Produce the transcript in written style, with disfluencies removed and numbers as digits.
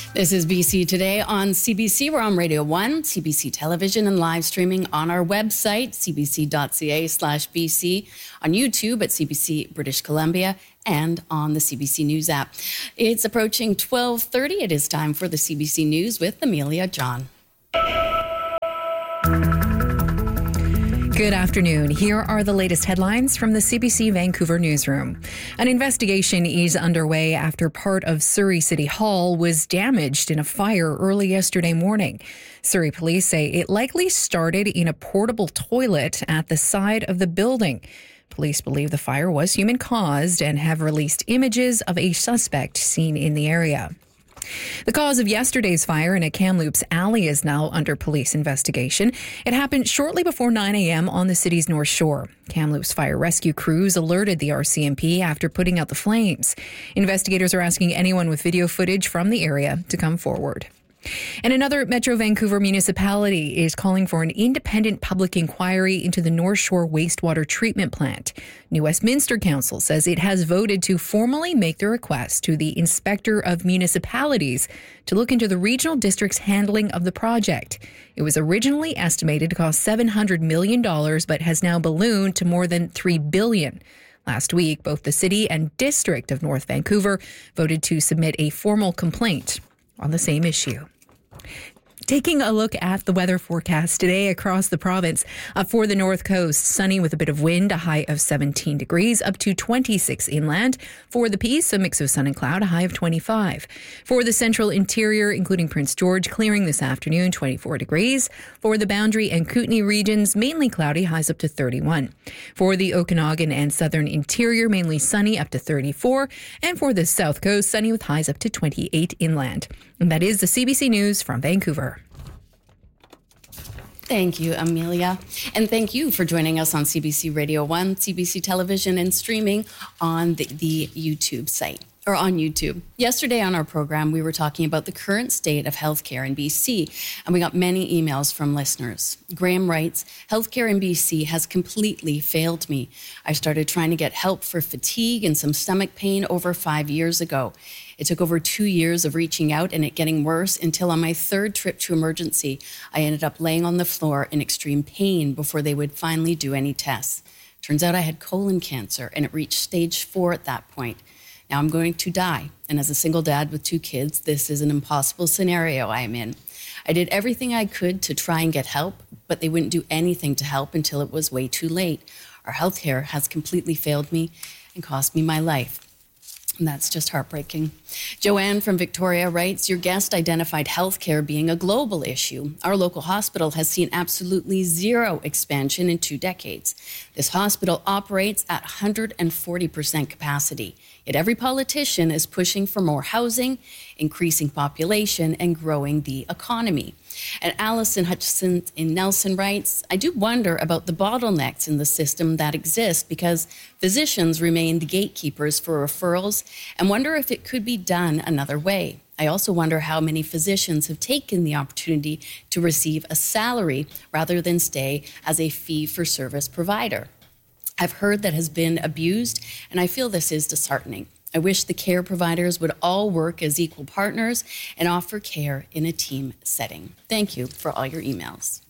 This is BC Today on CBC. We're on Radio 1, CBC Television, and live streaming on our website, cbc.ca/BC, on YouTube at CBC British Columbia, and on the CBC News app. It's approaching 12:30. It is time for the CBC News with Amelia John. Good afternoon. Here are the latest headlines from the CBC Vancouver newsroom. An investigation is underway after part of Surrey City Hall was damaged in a fire early yesterday morning. Surrey police say it likely started in a portable toilet at the side of the building. Police believe the fire was human-caused and have released images of a suspect seen in the area. The cause of yesterday's fire in a Kamloops alley is now under police investigation. It happened shortly before 9 a.m. on the city's North Shore. Kamloops fire rescue crews alerted the RCMP after putting out the flames. Investigators are asking anyone with video footage from the area to come forward. And another Metro Vancouver municipality is calling for an independent public inquiry into the North Shore wastewater treatment plant. New Westminster Council says it has voted to formally make the request to the Inspector of Municipalities to look into the regional district's handling of the project. It was originally estimated to cost $700 million, but has now ballooned to more than $3 billion. Last week, both the city and district of North Vancouver voted to submit a formal complaint on the same issue. Taking a look at the weather forecast today across the province. For the North Coast, sunny with a bit of wind, a high of 17 degrees, up to 26 inland. For the Peace, a mix of sun and cloud, a high of 25. For the central interior, including Prince George, clearing this afternoon, 24 degrees. For the Boundary and Kootenay regions, mainly cloudy, highs up to 31. For the Okanagan and southern interior, mainly sunny, up to 34. And for the South Coast, sunny with highs up to 28 inland. And that is the CBC News from Vancouver. Thank you, Amelia. And thank you for joining us on CBC Radio 1, CBC Television, and streaming on the YouTube site, or on YouTube. Yesterday on our program, we were talking about the current state of healthcare in BC, and we got many emails from listeners. Graham writes, "Healthcare in BC has completely failed me. I started trying to get help for fatigue and some stomach pain over 5 years ago. It took over 2 years of reaching out and it getting worse until on my third trip to emergency, I ended up laying on the floor in extreme pain before they would finally do any tests. Turns out I had colon cancer and it reached stage 4 at that point. Now I'm going to die. And as a single dad with 2 kids, this is an impossible scenario I am in. I did everything I could to try and get help, but they wouldn't do anything to help until it was way too late. Our healthcare has completely failed me and cost me my life." And that's just heartbreaking. Joanne from Victoria writes, "Your guest identified healthcare being a global issue. Our local hospital has seen absolutely zero expansion in 2 decades. This hospital operates at 140% capacity. Yet every politician is pushing for more housing, increasing population, and growing the economy." And Allison Hutchison in Nelson writes, "I do wonder about the bottlenecks in the system that exist because physicians remain the gatekeepers for referrals and wonder if it could be done another way. I also wonder how many physicians have taken the opportunity to receive a salary rather than stay as a fee-for-service provider. I've heard that has been abused, and I feel this is disheartening. I wish the care providers would all work as equal partners and offer care in a team setting." Thank you for all your emails.